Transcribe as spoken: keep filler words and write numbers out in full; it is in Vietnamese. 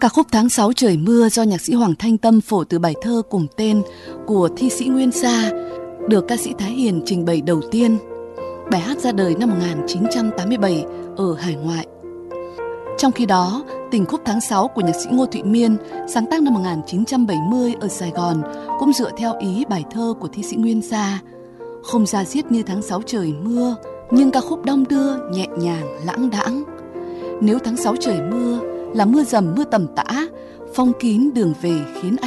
Ca khúc Tháng sáu trời mưa do nhạc sĩ Hoàng Thanh Tâm phổ từ bài thơ cùng tên của thi sĩ Nguyên Sa được ca sĩ Thái Hiền trình bày đầu tiên. Bài hát ra đời năm một nghìn chín trăm tám mươi bảy ở hải ngoại. Trong khi đó, tình khúc Tháng sáu của nhạc sĩ Ngô Thụy Miên sáng tác năm một nghìn chín trăm bảy mươi ở Sài Gòn cũng dựa theo ý bài thơ của thi sĩ Nguyên Sa. Không da diết như Tháng sáu trời mưa, nhưng ca khúc đong đưa, nhẹ nhàng, lãng đãng. Nếu tháng sáu trời mưa là mưa dầm mưa tầm tã, phong kín đường về khiến